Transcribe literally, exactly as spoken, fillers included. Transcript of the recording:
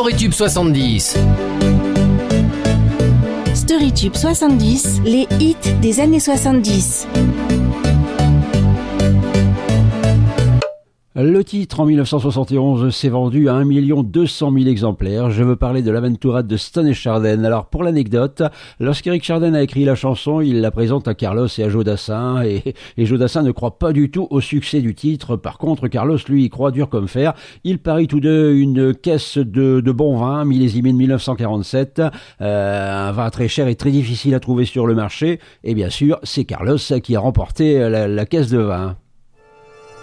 StoryTube soixante-dix. StoryTube soixante-dix, les hits des années soixante-dix. Le titre en mille neuf cent soixante et onze s'est vendu à un million deux cent mille exemplaires. Je veux parler de l'Aventura de Stan et Chardin. Alors pour l'anecdote, lorsqu'Éric Chardin a écrit la chanson, il la présente à Carlos et à Joe Dassin et, et Joe Dassin ne croit pas du tout au succès du titre. Par contre, Carlos lui y croit dur comme fer. Ils parient tous deux une caisse de, de bon vin millésimé de mille neuf cent quarante-sept, euh, un vin très cher et très difficile à trouver sur le marché. Et bien sûr, c'est Carlos qui a remporté la, la caisse de vin.